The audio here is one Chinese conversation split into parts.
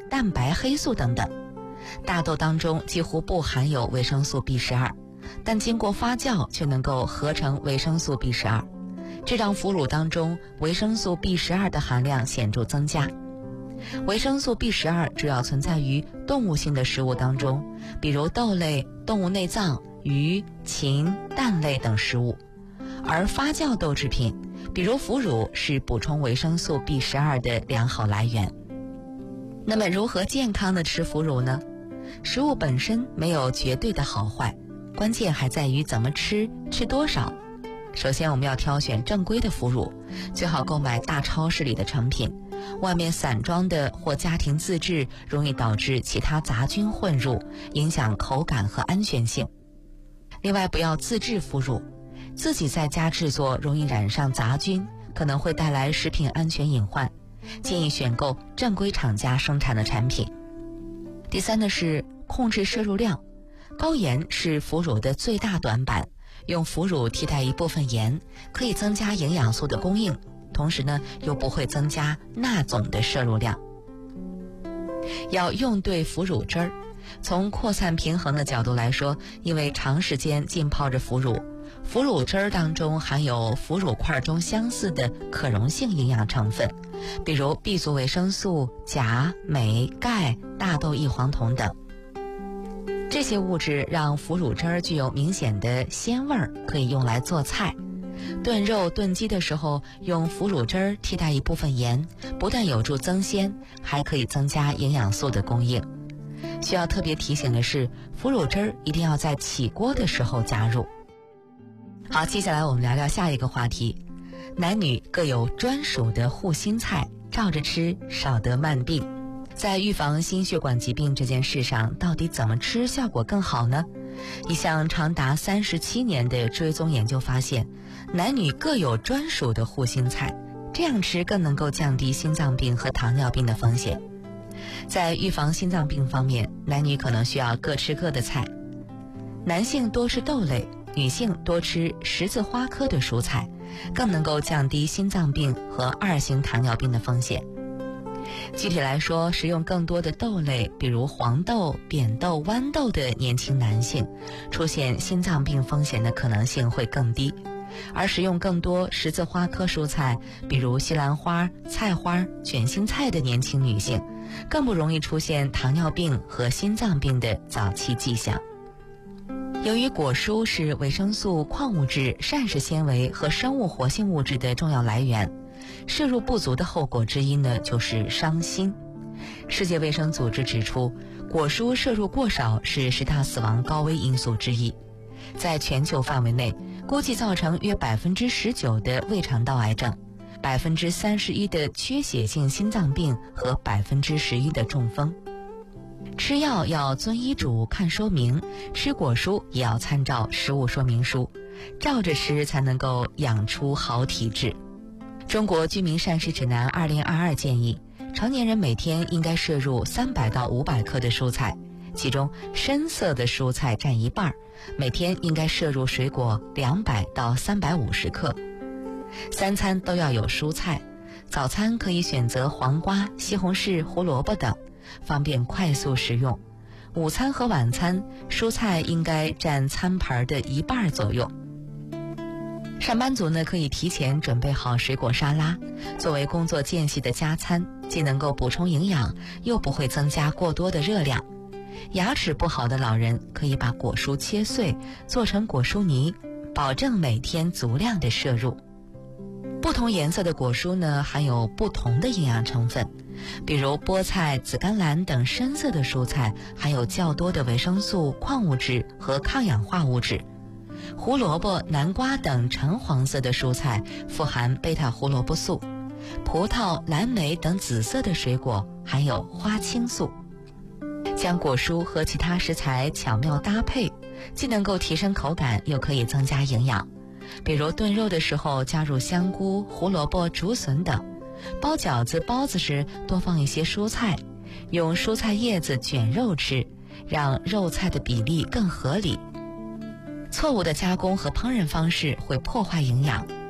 蛋白黑素等等。大豆当中几乎不含有维生素 B12， 但经过发酵却能够合成维生素 B12， 这让腐乳当中维生素 B12 的含量显著增加。维生素 B12 主要存在于动物性的食物当中，比如豆类、动物内脏、鱼、禽、蛋类等食物。而发酵豆制品，比如腐乳，是补充维生素 B12 的良好来源。那么如何健康的吃腐乳呢？食物本身没有绝对的好坏，关键还在于怎么吃，吃多少。首先我们要挑选正规的腐乳，最好购买大超市里的成品，外面散装的或家庭自制容易导致其他杂菌混入，影响口感和安全性。另外不要自制腐乳，自己在家制作容易染上杂菌，可能会带来食品安全隐患，建议选购正规厂家生产的产品。第三呢是控制摄入量，高盐是腐乳的最大短板，用腐乳替代一部分盐，可以增加营养素的供应，同时呢又不会增加钠总的摄入量。要用对腐乳汁儿，从扩散平衡的角度来说，因为长时间浸泡着腐乳，腐乳汁儿当中含有腐乳块中相似的可溶性营养成分，比如 B 族维生素、钾、镁、钙、大豆异黄酮等。这些物质让腐乳汁儿具有明显的鲜味儿，可以用来做菜。炖肉、炖鸡的时候，用腐乳汁儿替代一部分盐，不但有助增鲜，还可以增加营养素的供应。需要特别提醒的是，腐乳汁儿一定要在起锅的时候加入。好，接下来我们聊聊下一个话题，男女各有专属的护心菜，照着吃少得慢病。在预防心血管疾病这件事上，到底怎么吃效果更好呢？一项长达37年的追踪研究发现，男女各有专属的护心菜，这样吃更能够降低心脏病和糖尿病的风险。在预防心脏病方面，男女可能需要各吃各的菜。男性多吃豆类，女性多吃十字花科的蔬菜，更能够降低心脏病和2型糖尿病的风险。具体来说，食用更多的豆类，比如黄豆、扁豆、豌豆的年轻男性，出现心脏病风险的可能性会更低。而食用更多十字花科蔬菜，比如西兰花、菜花、卷心菜的年轻女性，更不容易出现糖尿病和心脏病的早期迹象。由于果蔬是维生素、矿物质、膳食纤维和生物活性物质的重要来源，摄入不足的后果之一呢，就是伤心。世界卫生组织指出，果蔬摄入过少是10大死亡高危因素之一。在全球范围内，估计造成约 19% 的胃肠道癌症、31% 的缺血性心脏病和 11% 的中风。吃药要遵医嘱看说明，吃果蔬也要参照食物说明书，照着吃才能够养出好体质。中国居民膳食指南2022建议，成年人每天应该摄入300到500克的蔬菜，其中深色的蔬菜占1半，每天应该摄入水果200到350克。3餐都要有蔬菜，早餐可以选择黄瓜、西红柿、胡萝卜等，方便快速食用。午餐和晚餐，蔬菜应该占餐盘的1半左右。上班族呢，可以提前准备好水果沙拉，作为工作间隙的加餐，既能够补充营养，又不会增加过多的热量。牙齿不好的老人可以把果蔬切碎，做成果蔬泥，保证每天足量的摄入。不同颜色的果蔬呢，含有不同的营养成分，比如菠菜、紫甘蓝等深色的蔬菜含有较多的维生素、矿物质和抗氧化物质。胡萝卜、南瓜等橙黄色的蔬菜富含贝塔胡萝卜素，葡萄、蓝莓等紫色的水果含有花青素。将果蔬和其他食材巧妙搭配，既能够提升口感，又可以增加营养。比如炖肉的时候加入香菇、胡萝卜、竹笋等，包饺子、包子时多放一些蔬菜，用蔬菜叶子卷肉吃，让肉菜的比例更合理。错误的加工和烹饪方式会破坏营养，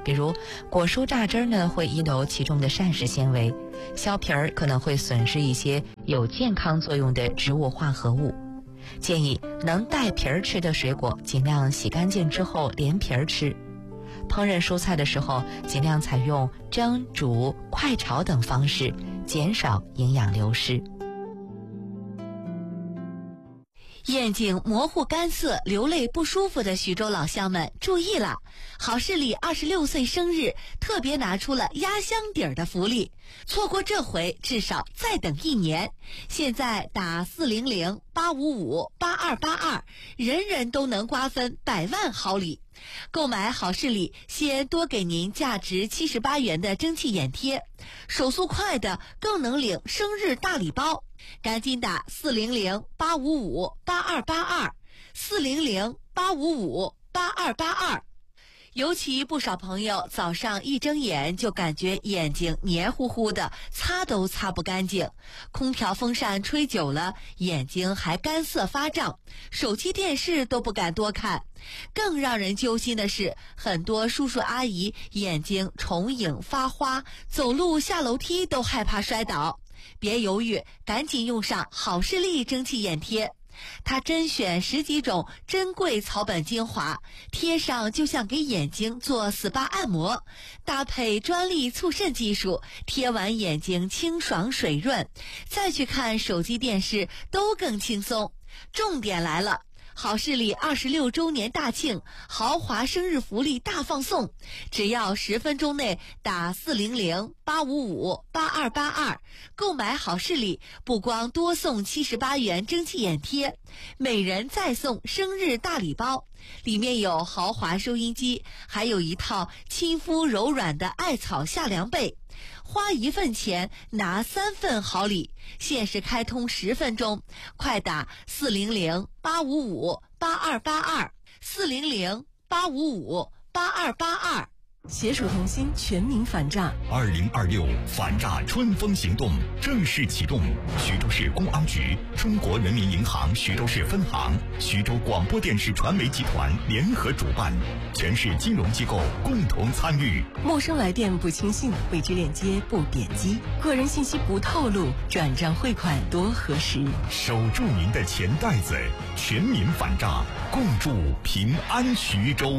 比如果蔬榨汁呢会遗留其中的膳食纤维，削皮儿可能会损失一些有健康作用的植物化合物。建议能带皮儿吃的水果尽量洗干净之后连皮儿吃。烹饪蔬菜的时候尽量采用蒸、煮、快炒等方式，减少营养流失。 眼睛模糊干涩、流泪不舒服的徐州老乡们注意了，好视力26岁生日特别拿出了压箱底儿的福利，错过这回至少再等1年。现在打400-855-8282，人人都能瓜分100万好礼。购买好视力先多给您价值78元的蒸汽眼贴，手速快的更能领生日大礼包。赶紧打400-855-8282 400-855-8282。尤其不少朋友早上一睁眼就感觉眼睛黏糊糊的，擦都擦不干净，空调风扇吹久了眼睛还干涩发胀，手机电视都不敢多看。更让人揪心的是，很多叔叔阿姨眼睛重影发花，走路下楼梯都害怕摔倒。别犹豫，赶紧用上好视力蒸汽眼贴。它甄选10几种珍贵草本精华，贴上就像给眼睛做 SPA 按摩，搭配专利促渗技术，贴完眼睛清爽水润，再去看手机电视都更轻松。重点来了，好视力26周年大庆豪华生日福利大放送，只要10分钟内打400-855-8282，购买好视力不光多送78元蒸汽眼贴，每人再送生日大礼包，里面有豪华收音机，还有一套亲肤柔软的艾草夏凉被。花1份钱拿3份好礼，限时开通10分钟，快打400-855-8282 400-855-8282。 携手同心，全民反诈。 2026反诈春风行动正式启动，徐州市公安局、中国人民银行徐州市分行、徐州广播电视传媒集团联合主办，全市金融机构共同参与。 陌生来电不轻信，未知链接不点击，个人信息不透露，转账汇款多核实。 守住您的钱袋子，全民反诈，共筑平安徐州。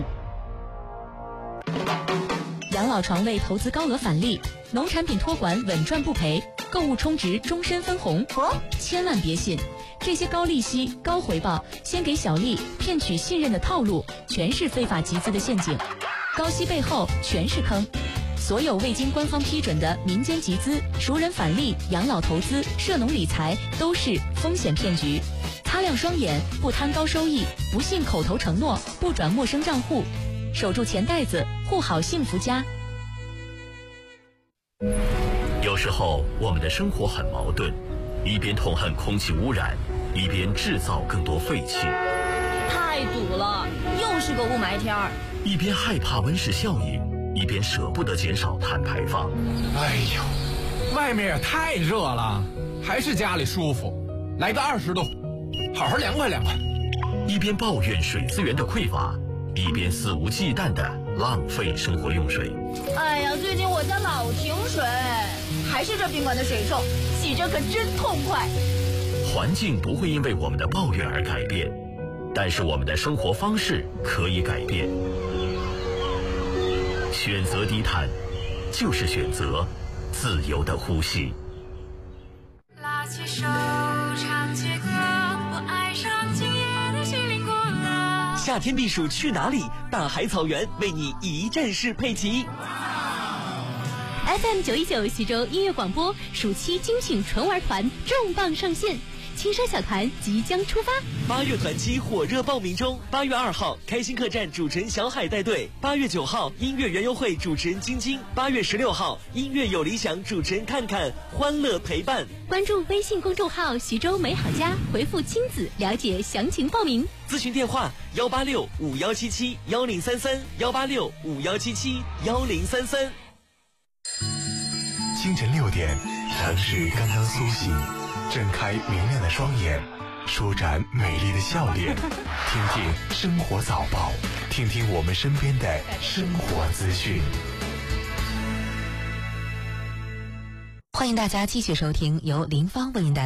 养老床位投资高额返利，农产品托管稳赚不赔，购物充值终身分红。千万别信，这些高利息、高回报、先给小利骗取信任的套路，全是非法集资的陷阱。高息背后全是坑。所有未经官方批准的民间集资、熟人返利、养老投资、涉农理财都是风险骗局。擦亮双眼，不贪高收益，不信口头承诺，不转陌生账户。守住钱袋子，护好幸福家。 有时候我们的生活很矛盾，一边痛恨空气污染，一边制造更多废气。 太堵了，又是个雾霾天儿。 一边害怕温室效应，一边舍不得减少碳排放。 哎呦，外面也太热了，还是家里舒服。来个20度，好好凉快凉快。 一边抱怨水资源的匮乏，一边肆无忌惮地浪费生活用水。 哎呀，最近我家老停水，还是这宾馆的水臭，洗着可真痛快。 环境不会因为我们的抱怨而改变，但是我们的生活方式可以改变。选择低碳，就是选择自由的呼吸。 拉起手，唱起歌，我爱上今夜的西林古乐。 夏天避暑去哪里？大海草原为你一站式配齐。 FM 919徐州音乐广播暑期精品纯玩团重磅上线，轻奢小团即将出发。 8月团期火热报名中，8月2号开心客栈主持人小海带队，8月9号音乐园游会主持人晶晶，8月16号音乐有理想主持人看看，欢乐陪伴。 关注微信公众号徐州美好家，回复亲子了解详情报名。 咨询电话186-5177-1033，186-5177-1033。 清晨6点，城市刚刚苏醒，睁开明亮的双眼，舒展美丽的笑脸，听听生活早报， 听听我们身边的生活资讯。 欢迎大家继续收听由林芳为您带来